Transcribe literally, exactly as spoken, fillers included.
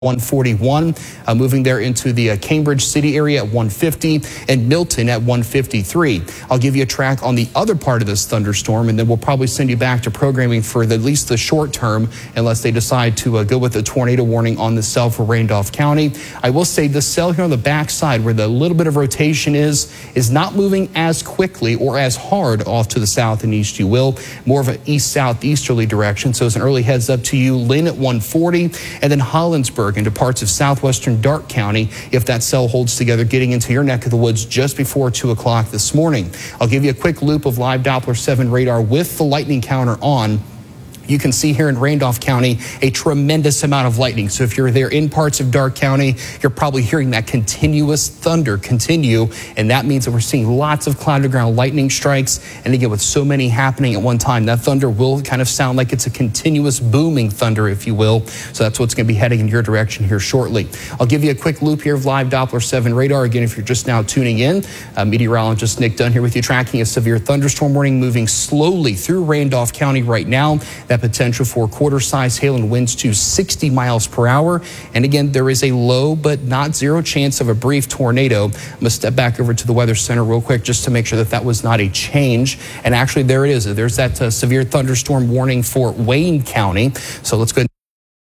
one forty-one, uh, moving there into the uh, Cambridge City area at one fifty and Milton at one fifty-three. I'll give you a track on the other part of this thunderstorm, and then we'll probably send you back to programming for the, at least the short term, unless they decide to uh, go with a tornado warning on the cell for Randolph County. I will say the cell here on the back side, where the little bit of rotation is, is not moving as quickly or as hard off to the south and east, you will. More of an east-southeasterly direction. So it's an early heads up to you. Lynn at one forty, and then Hollinsburg into parts of southwestern Darke County if that cell holds together, getting into your neck of the woods just before two o'clock this morning. I'll give you a quick loop of live Doppler seven radar with the lightning counter on. You can see here in Randolph County a tremendous amount of lightning. So if you're there in parts of Darke County, you're probably hearing that continuous thunder continue. And that means that we're seeing lots of cloud to ground lightning strikes. And again, with so many happening at one time, that thunder will kind of sound like it's a continuous booming thunder, if you will. So that's what's going to be heading in your direction here shortly. I'll give you a quick loop here of live Doppler seven radar. Again, if you're just now tuning in, uh, meteorologist Nick Dunn here with you, tracking a severe thunderstorm warning moving slowly through Randolph County right now. That potential for quarter-size hail and winds to sixty miles per hour. And again, there is a low but not zero chance of a brief tornado. I'm going to step back over to the Weather Center real quick just to make sure that that was not a change. And actually, there it is. There's that uh, severe thunderstorm warning for Wayne County. So let's go ahead.